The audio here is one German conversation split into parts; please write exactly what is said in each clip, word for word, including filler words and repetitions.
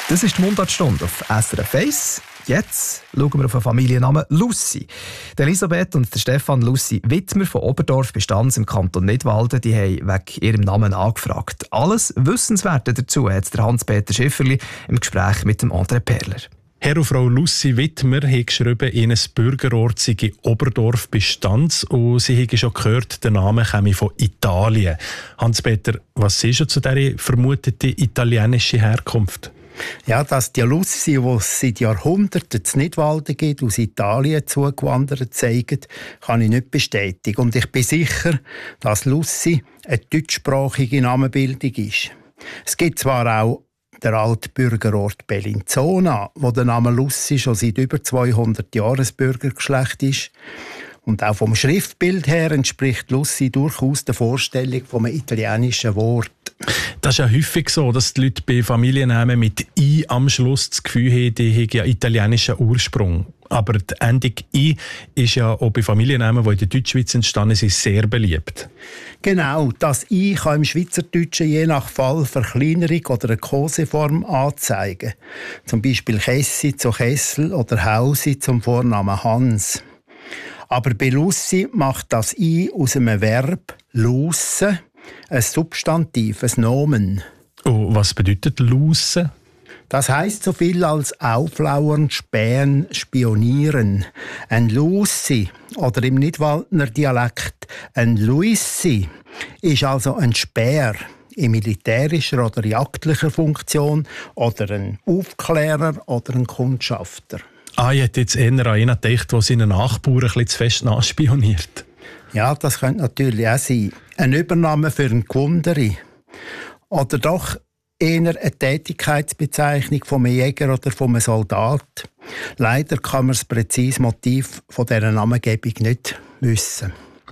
Das ist die Mundartstunde auf S R F eins. Jetzt schauen wir auf den Familiennamen Lucy. Die Elisabeth und der Stefan Lucy Wittmer von Oberdorf bei Stanz im Kanton Nidwalden, die haben wegen ihrem Namen angefragt. Alles Wissenswerte dazu hat der Hans-Peter Schifferli im Gespräch mit dem André Perler. Herr und Frau Lucy Wittmer haben geschrieben, in ein Bürgerort sei in Oberdorf bei Stanz und sie haben schon gehört, der Name käme von Italien. Hans-Peter, was ist schon zu dieser vermuteten italienischen Herkunft? Ja, dass die Lucy, die es seit Jahrhunderten in Nidwalden gibt, aus Italien zugewandert zeigen, kann ich nicht bestätigen. Und ich bin sicher, dass Lucy eine deutschsprachige Namenbildung ist. Es gibt zwar auch der alte Bürgerort Bellinzona, wo der Name Lucy schon seit über zweihundert Jahren ein Bürgergeschlecht ist. Und auch vom Schriftbild her entspricht Lucy durchaus der Vorstellung vom italienischen Wort. Das ist ja häufig so, dass die Leute bei Familiennamen mit «i» am Schluss das Gefühl haben, die haben ja italienischen Ursprung. Aber die Endung «i» ist ja auch bei Familiennamen, die in der Deutschschweiz entstanden sind, sehr beliebt. Genau, das «i» kann im Schweizerdeutschen je nach Fall Verkleinerung oder eine Koseform anzeigen. Zum Beispiel Kessi zu Kessel oder Hausi zum Vornamen Hans. Aber bei Lucy macht das «i» aus einem Verb «lussen» ein Substantiv, ein Nomen. Und was bedeutet «lussen»? Das heisst so viel als auflauern, spähen, spionieren. Ein Lucy oder im Nidwaldner Dialekt ein Luisi ist also ein Späher in militärischer oder jagdlicher Funktion oder ein Aufklärer oder ein Kundschafter. Ah, ich hätte jetzt eher an einen gedacht, der seinen Nachbarn ein bisschen zu fest nachspioniert. Ja, das könnte natürlich auch sein. Eine Übernahme für einen Gewundere. Oder doch eher eine Tätigkeitsbezeichnung von einem Jäger oder von einem Soldat. Leider kann man das präzise Motiv von dieser Namengebung nicht wissen.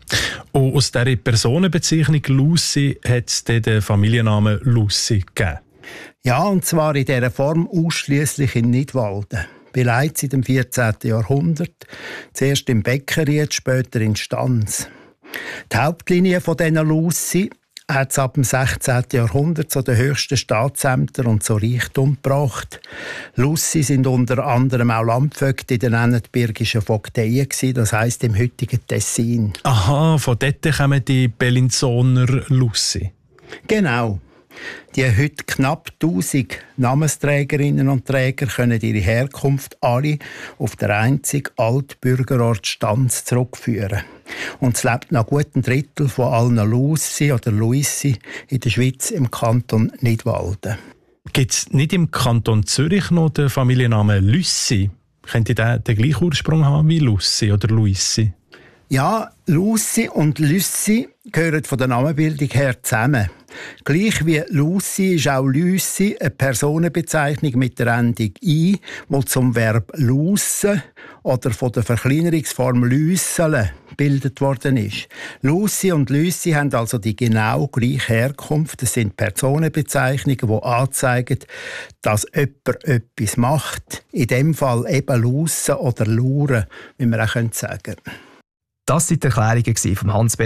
Und aus dieser Personenbezeichnung Lucy hat es den Familiennamen Lucy gegeben? Ja, und zwar in dieser Form ausschliesslich in Nidwalden. Bereits seit dem vierzehnten Jahrhundert, zuerst im Beckeried, später in Stanz. Die Hauptlinie von diesen Lucy hat es ab dem sechzehnten Jahrhundert zu den höchsten Staatsämtern und zu Reichtum gebracht. Lucy sind unter anderem auch Landvögte in den Ennetbirgischen Vogteien, das heisst im heutigen Tessin. Aha, von dort kommen die Bellinzoner Lucy. Genau. Die heute knapp tausend Namensträgerinnen und Träger können ihre Herkunft alle auf den einzigen Altbürgerort Stanz zurückführen. Und es lebt noch gut ein Drittel von allen Lucy oder Luisi in der Schweiz im Kanton Nidwalden. Gibt es nicht im Kanton Zürich noch den Familiennamen Lucy? Könnte der den gleichen Ursprung haben wie Lucy oder Luisi? Ja, Lucy und Lucy gehören von der Namenbildung her zusammen. Gleich wie Lucy ist auch Lucy eine Personenbezeichnung mit der Endung «i», die zum Verb «lussen» oder von der Verkleinerungsform «lüsseln» gebildet worden ist. Lucy und Lucy haben also die genau gleiche Herkunft. Das sind Personenbezeichnungen, die anzeigen, dass jemand etwas macht. In dem Fall eben «lussen» oder «luren», wie man auch sagen könnte. Das waren die Erklärungen von Hans-Peter